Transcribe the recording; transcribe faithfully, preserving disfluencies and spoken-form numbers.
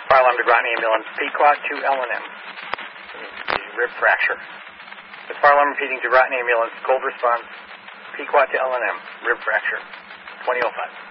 Fire alarm to Groton Ambulance, Pequot to L and M. Rib fracture. The fire alarm repeating to Groton Ambulance, cold response, Pequot to L and M, rib fracture, twenty oh five.